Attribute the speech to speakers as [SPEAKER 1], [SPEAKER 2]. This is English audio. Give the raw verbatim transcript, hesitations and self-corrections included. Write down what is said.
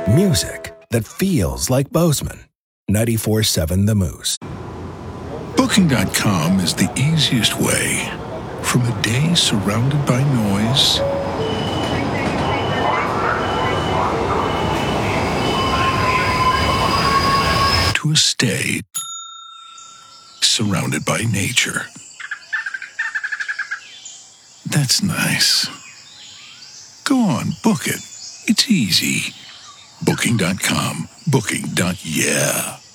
[SPEAKER 1] Music that feels like Bozeman. ninety-four seven The Moose.
[SPEAKER 2] Booking dot com is the easiest way from a day surrounded by noise to a stay surrounded by nature. That's nice. Go on, book it. It's easy. Booking dot com. Booking. Yeah.